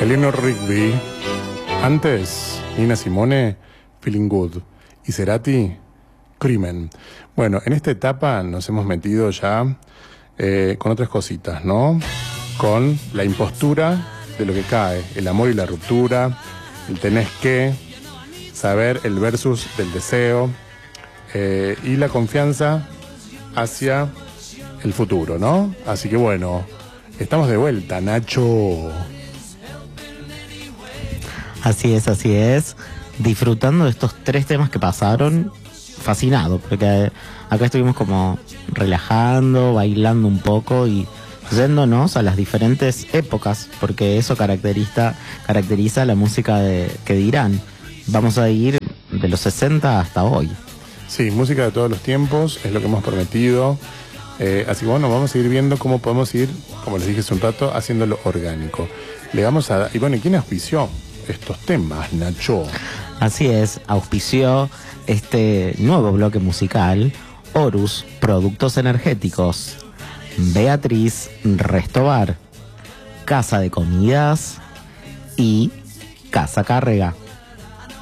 Eleanor Rigby. Antes, Nina Simone, Feeling Good. Y Cerati, Crimen. Bueno, en esta etapa nos hemos metido ya con otras cositas, ¿no? Con la impostura de lo que cae, el amor y la ruptura, el tenés que, saber el versus del deseo y la confianza hacia el futuro, ¿no? Así que bueno, estamos de vuelta, Nacho. Así es. Disfrutando de estos 3 temas que pasaron, fascinado, porque acá estuvimos como relajando, bailando un poco y yéndonos a las diferentes épocas, porque eso caracteriza la música que dirán. Vamos a ir de los 60 hasta hoy. Sí, música de todos los tiempos, es lo que hemos prometido. Así que bueno, vamos a ir viendo cómo podemos ir, como les dije hace un rato, haciéndolo orgánico. Le vamos a dar, y bueno, ¿quién auspició estos temas, Nacho? Así es, auspició este nuevo bloque musical Horus, Productos Energéticos, Beatriz, Restobar, Casa de Comidas y Casa Cárrega.